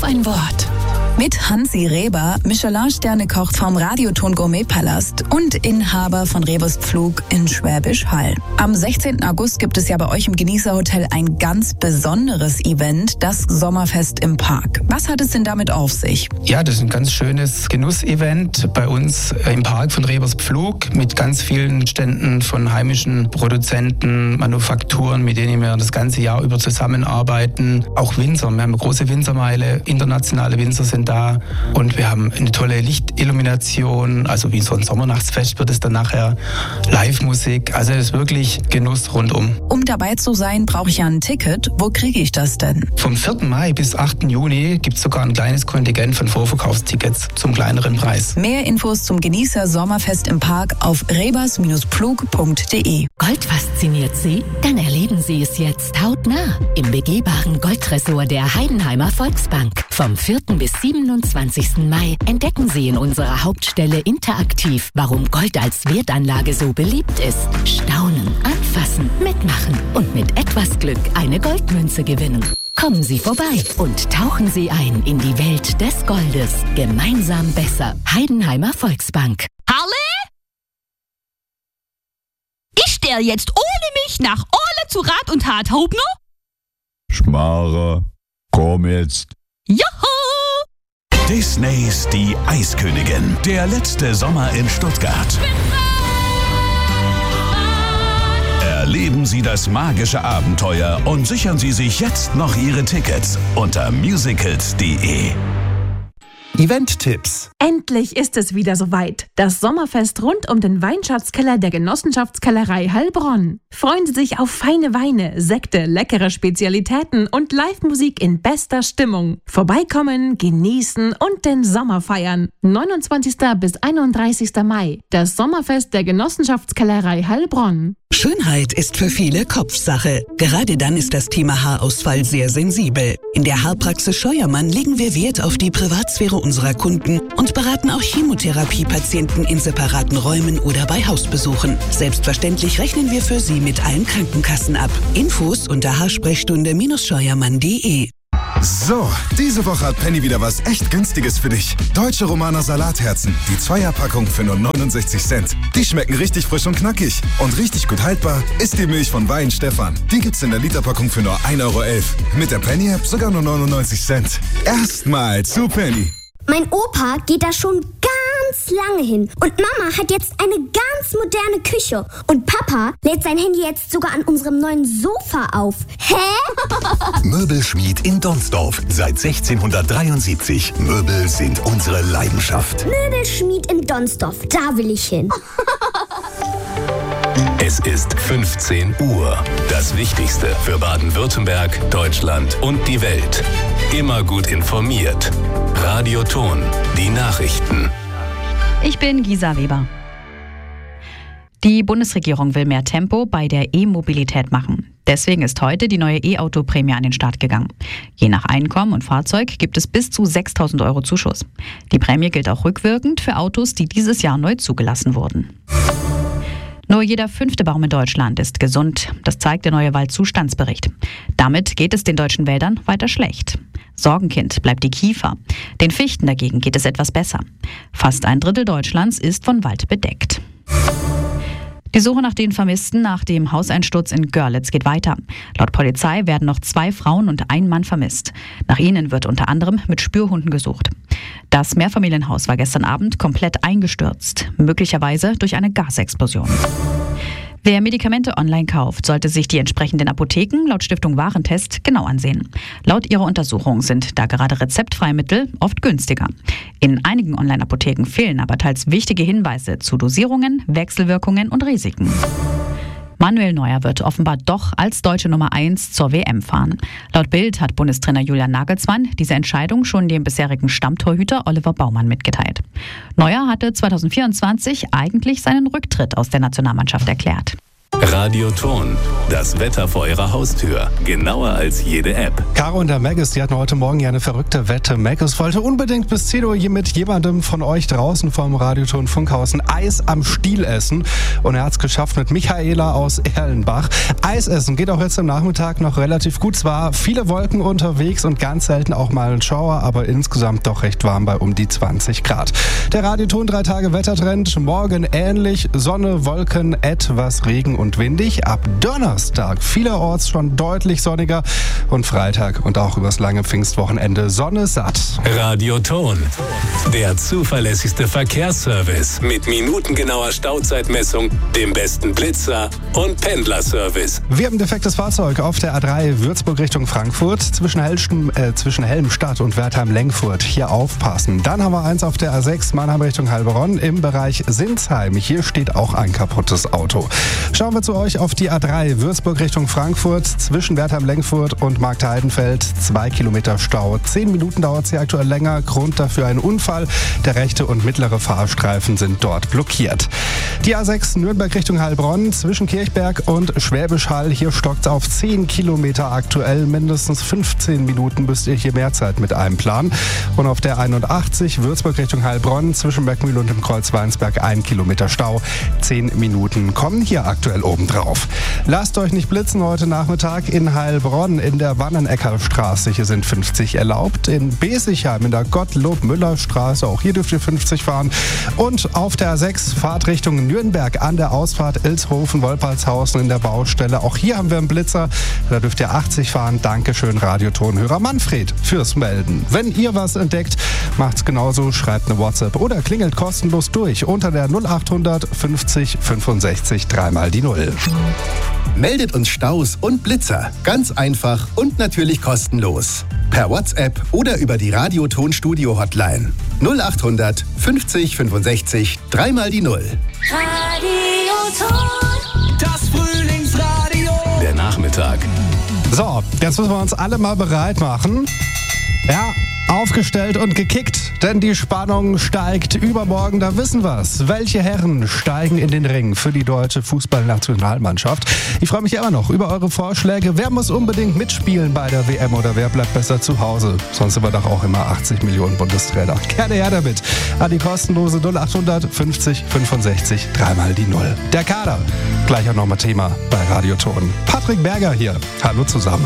ein Wort. Mit Hansi Reber, Michelin-Sterne-Koch vom Radioton Gourmet-Palast und Inhaber von Rebers Pflug in Schwäbisch Hall. Am 16. August gibt es ja bei euch im Genießerhotel ein ganz besonderes Event, das Sommerfest im Park. Was hat es denn damit auf sich? Ja, das ist ein ganz schönes Genussevent bei uns im Park von Rebers Pflug mit ganz vielen Ständen von heimischen Produzenten, Manufakturen, mit denen wir das ganze Jahr über zusammenarbeiten. Auch Winzer, wir haben eine große Winzermeile, internationale Winzer sind da und wir haben eine tolle Lichtillumination, also wie so ein Sommernachtsfest wird es dann nachher, Live-Musik, also es ist wirklich Genuss rundum. Um dabei zu sein, brauche ich ja ein Ticket. Wo kriege ich das denn? Vom 4. Mai bis 8. Juni gibt es sogar ein kleines Kontingent von Vorverkaufstickets zum kleineren Preis. Mehr Infos zum Genießer Sommerfest im Park auf rebers-pflug.de. Gold fasziniert Sie? Dann erleben Sie es jetzt hautnah im begehbaren Goldtresor der Heidenheimer Volksbank. Vom 4. bis 27. Mai entdecken Sie in unserer Hauptstelle interaktiv, warum Gold als Wertanlage so beliebt ist. Staunen, anfassen, mitmachen und mit etwas Glück eine Goldmünze gewinnen. Kommen Sie vorbei und tauchen Sie ein in die Welt des Goldes. Gemeinsam besser. Heidenheimer Volksbank. Halle? Ich stell jetzt ohne mich nach Ole zu Rat und Tat, Hauptner? Schmarre, komm jetzt. Joho! Disneys Die Eiskönigin. Der letzte Sommer in Stuttgart. Erleben Sie das magische Abenteuer und sichern Sie sich jetzt noch Ihre Tickets unter musicals.de. Event-Tipps. Endlich ist es wieder soweit. Das Sommerfest rund um den Weinschatzkeller der Genossenschaftskellerei Heilbronn. Freuen Sie sich auf feine Weine, Sekte, leckere Spezialitäten und Live-Musik in bester Stimmung. Vorbeikommen, genießen und den Sommer feiern. 29. bis 31. Mai. Das Sommerfest der Genossenschaftskellerei Heilbronn. Schönheit ist für viele Kopfsache. Gerade dann ist das Thema Haarausfall sehr sensibel. In der Haarpraxis Scheuermann legen wir Wert auf die Privatsphäre unserer Kunden und beraten auch Chemotherapiepatienten in separaten Räumen oder bei Hausbesuchen. Selbstverständlich rechnen wir für Sie mit allen Krankenkassen ab. Infos unter haarsprechstunde-scheuermann.de. So, diese Woche hat Penny wieder was echt Günstiges für dich. Deutsche Romaner Salatherzen, die 2er-Packung für nur 69 Cent. Die schmecken richtig frisch und knackig. Und richtig gut haltbar ist die Milch von Wein Stefan. Die gibt's in der Literpackung für nur 1,11 Euro. Mit der Penny-App sogar nur 99 Cent. Erstmal zu Penny. Mein Opa geht da schon ganz lange hin. Und Mama hat jetzt eine ganz moderne Küche. Und Papa lädt sein Handy jetzt sogar an unserem neuen Sofa auf. Hä? Möbelschmied in Donsdorf. Seit 1673. Möbel sind unsere Leidenschaft. Möbelschmied in Donsdorf. Da will ich hin. Es ist 15 Uhr. Das Wichtigste für Baden-Württemberg, Deutschland und die Welt. Immer gut informiert. Radioton. Die Nachrichten. Ich bin Gisa Weber. Die Bundesregierung will mehr Tempo bei der E-Mobilität machen. Deswegen ist heute die neue E-Auto-Prämie an den Start gegangen. Je nach Einkommen und Fahrzeug gibt es bis zu 6.000 Euro Zuschuss. Die Prämie gilt auch rückwirkend für Autos, die dieses Jahr neu zugelassen wurden. Nur jeder 5. Baum in Deutschland ist gesund. Das zeigt der neue Waldzustandsbericht. Damit geht es den deutschen Wäldern weiter schlecht. Sorgenkind bleibt die Kiefer. Den Fichten dagegen geht es etwas besser. Fast 1/3 Deutschlands ist von Wald bedeckt. Die Suche nach den Vermissten nach dem Hauseinsturz in Görlitz geht weiter. Laut Polizei werden noch 2 Frauen und ein Mann vermisst. Nach ihnen wird unter anderem mit Spürhunden gesucht. Das Mehrfamilienhaus war gestern Abend komplett eingestürzt, möglicherweise durch eine Gasexplosion. Wer Medikamente online kauft, sollte sich die entsprechenden Apotheken laut Stiftung Warentest genau ansehen. Laut ihrer Untersuchung sind da gerade rezeptfreie Mittel oft günstiger. In einigen Online-Apotheken fehlen aber teils wichtige Hinweise zu Dosierungen, Wechselwirkungen und Risiken. Manuel Neuer wird offenbar doch als deutsche Nummer 1 zur WM fahren. Laut Bild hat Bundestrainer Julian Nagelsmann diese Entscheidung schon dem bisherigen Stammtorhüter Oliver Baumann mitgeteilt. Neuer hatte 2024 eigentlich seinen Rücktritt aus der Nationalmannschaft erklärt. Radioton, das Wetter vor Ihrer Haustür. Genauer als jede App. Caro und der Magus, die hatten heute Morgen ja eine verrückte Wette. Magus wollte unbedingt bis 10 Uhr mit jemandem von euch draußen vom Radioton Funkhausen Eis am Stiel essen. Und er hat es geschafft mit Michaela aus Erlenbach. Eis essen geht auch jetzt am Nachmittag noch relativ gut. Zwar viele Wolken unterwegs und ganz selten auch mal ein Schauer, aber insgesamt doch recht warm bei um die 20 Grad. Der Radioton 3 Tage Wettertrend. Morgen ähnlich. Sonne, Wolken, etwas Regen und windig. Ab Donnerstag vielerorts schon deutlich sonniger und Freitag und auch übers lange Pfingstwochenende Sonne satt. Radioton, der zuverlässigste Verkehrsservice mit minutengenauer Stauzeitmessung, dem besten Blitzer und Pendlerservice. Wir haben ein defektes Fahrzeug auf der A3 Würzburg Richtung Frankfurt zwischen Helmstadt und Wertheim-Lengfurt. Hier aufpassen. Dann haben wir eins auf der A6 Mannheim Richtung Heilbronn im Bereich Sinsheim. Hier steht auch ein kaputtes Auto. Schauen wir zu euch auf die A3 Würzburg Richtung Frankfurt zwischen Wertheim-Lengfurt und Marktheidenfeld. 2 Kilometer Stau. 10 Minuten dauert sie aktuell länger. Grund dafür ein Unfall. Der rechte und mittlere Fahrstreifen sind dort blockiert. Die A6 Nürnberg Richtung Heilbronn zwischen Kirchberg und Schwäbisch Hall. Hier stockt es auf 10 Kilometer aktuell. Mindestens 15 Minuten müsst ihr hier mehr Zeit mit einplanen. Und auf der 81 Würzburg Richtung Heilbronn zwischen Beckmühl und dem Kreuz Weinsberg 1 Kilometer Stau. 10 Minuten kommen hier aktuell obendrauf. Lasst euch nicht blitzen heute Nachmittag in Heilbronn in der Wannenecker-Straße. Hier sind 50 erlaubt. In Besigheim in der Gottlob-Müller-Straße. Auch hier dürft ihr 50 fahren. Und auf der A6 Fahrt Richtung Nürnberg an der Ausfahrt Ilshofen-Wolpertshausen in der Baustelle. Auch hier haben wir einen Blitzer. Da dürft ihr 80 fahren. Dankeschön, Radiotonhörer Manfred, fürs Melden. Wenn ihr was entdeckt, macht's genauso. Schreibt eine WhatsApp oder klingelt kostenlos durch unter der 0800 50 65 3 die 0. Meldet uns Staus und Blitzer. Ganz einfach und natürlich kostenlos. Per WhatsApp oder über die Radioton-Studio-Hotline. 0800 50 65 3 die 0. Radioton, das Frühlingsradio. Der Nachmittag. So, jetzt müssen wir uns alle mal bereit machen. Ja, aufgestellt und gekickt, denn die Spannung steigt. Übermorgen, da wissen wir's. Welche Herren steigen in den Ring für die deutsche Fußballnationalmannschaft? Ich freue mich immer noch über eure Vorschläge. Wer muss unbedingt mitspielen bei der WM oder wer bleibt besser zu Hause? Sonst sind wir doch auch immer 80 Millionen Bundestrainer. Gerne her damit. An die kostenlose 0800 50 65 3 die 0. Der Kader. Gleich auch nochmal Thema bei Radioton. Patrick Berger hier. Hallo zusammen.